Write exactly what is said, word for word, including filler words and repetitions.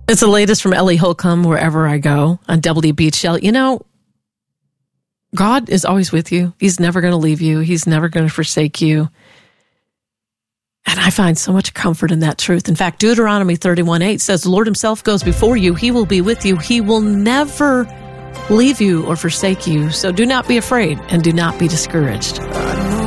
It's the latest from Ellie Holcomb, Wherever I Go, on W Beach Shell. You know, God is always with you. He's never going to leave you. He's never going to forsake you. And I find so much comfort in that truth. In fact, Deuteronomy thirty-one eight says, the Lord himself goes before you. He will be with you. He will never leave you or forsake you. So do not be afraid and do not be discouraged.